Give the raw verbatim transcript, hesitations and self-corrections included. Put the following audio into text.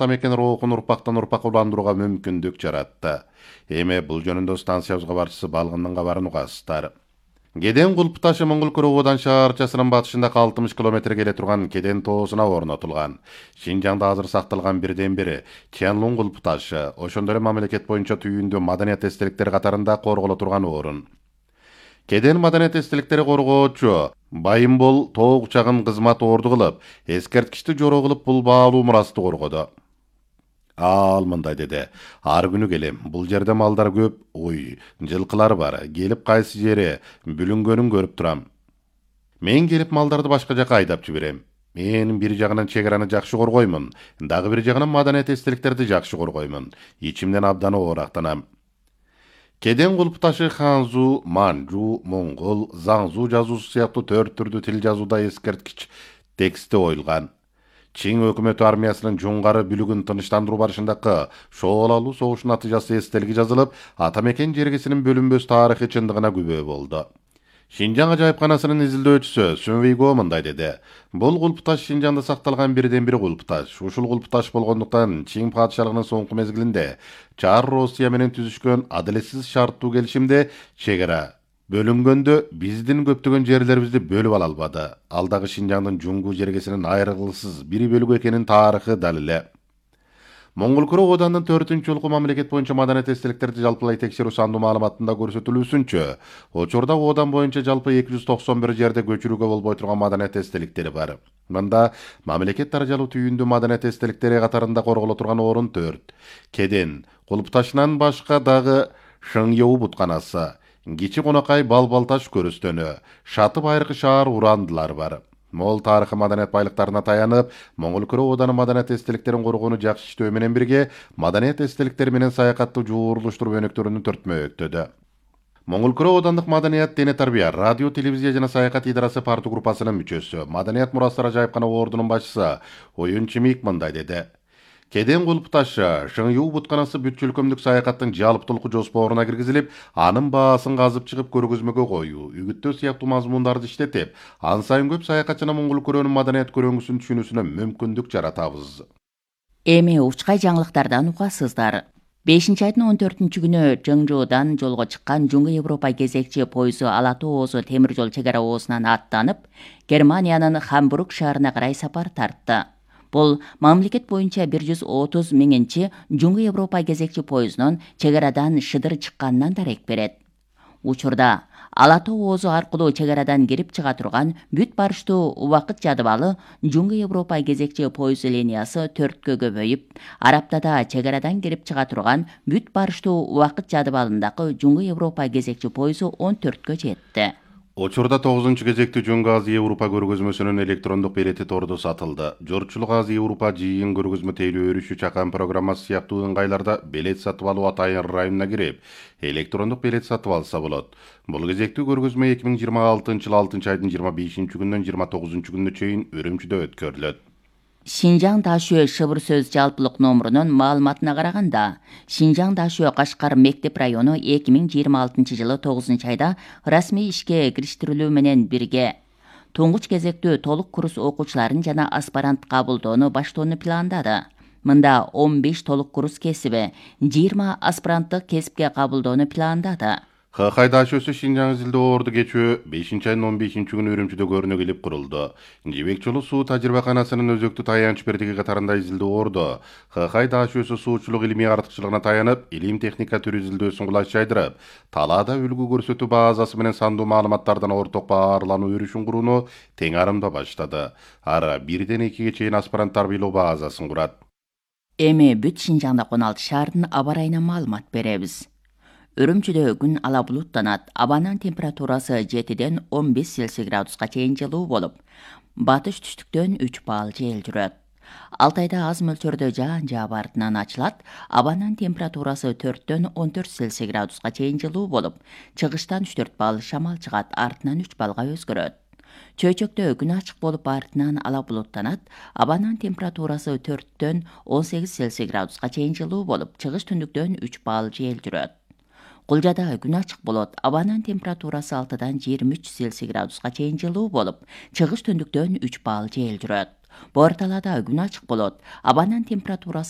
атамекен рухун урпактан урпакка уландырууга мүмкүндүк жаратты. Эми бул жөнүндө станциябызга барчысы балгындын кабарын угасыздар. Кеден Кулпташы Моңгол Куруудан шаарчасынын батышында алтымыш километр келе турган Кеден тоосуна орнотулган. Шинжаңда азыр сакталган бирден бири Чянлун Кулпташы, ошондой эле мамлекет боюнча түйүндүү маданият эстеликтери катарында корголо турган орун. Кеден маданият эстеликтери коргоочу Байымбол тоо учагын кызмат орду кылып, эскерткичти жороо кылып бул баалуу мурасты коргоду. Ал мындай деди: ар күнү келем, бул жерде малдар көп, ой, жылкылар бар, келип кайсы жери бүлүнгөнүн көрүп турам. Мен келип малдарды башка жака айдап жиберем. Мен бир жагынан чек араны жакшы коргоймун, дагы бир жагынан маданият эстеликтерди жакшы коргоймун. Ичимден абдан оорактанам. Кеден Кулпташы ханзу, манжу, моңгол, заңзу жазуусу сыяктуу төрт түрдүү тил жазууда эскерткич тексти оюлган. Чиң өкмөтү армиясынын жуңгары бүлүгүн тыныштандыруу барышындагы шоолалуу согуштун натыйжасы эстелиги жазылып, атамекен жергесинин бөлүнбөс тарыхый чындыгына күбө болду. Шинжаң ажайыпканасынын изилдөөчүсү Сүнвейго мындай деди: бул Кулпташ Шинжаңда сакталган бирден бири Кулпташ. Ушул Кулпташ болгондуктан Чиң падышалыгынын соңку мезгилинде Чар Россия менен түзүшкөн адилетсиз шарттуу келишимде чек ара бөлүнгөндө биздин көптөгөн жерлерибизди бөлүп ала албады. Ал дагы Шинжаңдын жуңгу жергесинин айрылгысыз бир бөлүгү экенин тарыхы далиле. Моңгол Куруу Одандын төртүнчү жолку мамлекет боюнча маданият эстеликтерди жалпылай текшерүү сандуу маалыматында көрсөтүлүүсүнчө, учурда Одан боюнча жалпы эки жүз токсон бир жерде көчүрүүгө болбой турган маданият эстеликтери бар. Мында мамлекет даражалуу түйүндүү маданият эстеликтери катарында корголо турган орун төрт. Кеден Кулпташынан башка дагы Шыңёу бутканасы, Кичи Конакай Балбалташ көрүстөнү, Шаты Байыркы шаар урандылар бар. Мол тарыхы маданият байлыктарына таянып, Моңгол Куруу Оданын маданият эстеликтерин коргоону жакшы иштөө менен бирге, маданият эстеликтери менен саякатты жуурулуштуруу өнөктөрүнүн төртмөктөдө. Моңгол Куруу Одандык маданият, дене тарбия, радио, телевизия жана саякат идарасы парту группасынын мүчөсү, маданият мурастар ажайыпкана ордунун башчысы Оюн Чимик мындай деди: Кеден Кулпташы Шыңёу бутканасы бүт өлкөмдүк саякаттын жалптылкы жоспоруна киргизилип, анын баасын казып чыгып көргөзмөгө коюу, үгүттөө сыяктуу мазмундарды иштетип, ан сайын көп саякатчына Моңгол Куроонун маданият көрөңгүсүн түшүнүүсүнө мүмкүндүк жаратабыз. Эми учкай жаңылыктардан угасыздар. бешинчи айдын он төртүнчү күнү Чыңжуудан жолго чыккан Жуңгу Европа кезекчи пойузу Ала Тоо оозу темир жол чек ара оозунан аттанып, Германиянын Хамбург шаарына карай сапар тартты. Бул мамлекет боюнча бир жүз отуз миңинчи Жуңгу Европа кезекчи пойузунун чек арадан шыдыр чыкканынан дарек берет. Учурда Ала Тоо оозу аркылуу чек арадан кирип чыга турган бүт барыштуу убакыт жадыбалы Жуңгу Европа кезекчи пойуз линиясы төрткө көбөйүп, араптада чек арадан кирип чыга турган бүт барыштуу убакыт жадыбалындагы Жуңгу Европа кезекчи пойузу он төрткө жетти. Учурда тогузунчу кезектүү Жуңгу Азия Европа көргөзмөсүнүн электрондук билети тордо сатылды. Жорчулук Азия Европа жыйын көргөзмө тейлөө өрүшү чакан программасы сыяктуу ыңгайларда билет сатып алуу атайын районуна кирип, электрондук билет сатып алса болот. Бул кезектүү көргөзмө эки миң жыйырма алтынчы жылы алтынчы айдын жыйырма бешинчи күнүнөн жыйырма тогузунчу күнүнө чейин Үрүмчүдө өткөрүлөт. Шинжаң Дашөө шыбыр сөз жалпылык номурунун маалыматына караганда, Шинжаң Дашөө Кашкар мектеп району эки миң жыйырма алтынчы жылы тогузунчу айда расмий ишке кириштирилүү менен бирге туңгуч кезектүү толук курс окуучуларын жана аспирант кабылдоону баштоону пландады. Мында он беш толук курс кесиби, жыйырма аспиранттык кесипке кабылдоону пландады. Хакай Дашөөсү Шинжаң изилдөө орду кечүү бешинчи айдын он бешинчи күнү Үрүмчүдө көрүнө келип курулду. Жибек жолу суу тажрыйбаканасынын өзөктүү таянч бердиги катарында изилдөө орду Хакай Дашөөсү суучулук илимий артыкчылыгына таянып, илим техника түрү изилдөөсүн кулай чайдырып, талаада үлгү көрсөтүү базасы менен сандуу маалыматтардан орток баарлануу өрүшүн курууну тең арымда баштады. Ара бирден экиге чейин аспирант тарбийлоо базасын курат. Эми бүт Шинжаңда он алты шаардын аба ырайына маалымат беребиз. Үрүмчүдө күн ала булуттанат, абанын температурасы жетиден он беш Цельсий градуска чейин жылуу болуп, батыш түштүктөн үч балл жел жүрөт. Алтайда аз мөлчөрдө жаан жаап артынан ачылат, абанын температурасы төрттөн он төрт Цельсий градуска чейин жылуу болуп, чыгыштан үч төрт балл шамал чыгат, артынан үч баллга өзгөрөт. Чөйчөктө күн ачык болуп артынан ала булуттанат, абанын температурасы төрттөн он сегиз Цельсий градуска чейин жылуу болуп, чыгыш түндүктөн үч балл жел жүрөт. Кулжада күн ачык болот, абанын температурасы алтыдан жыйырма үч Цельсий градуска чейин жылуу болуп, чыгыш түндүктөн үч балл жел жүрөт. Борталада күн ачык болот, абанын температурасы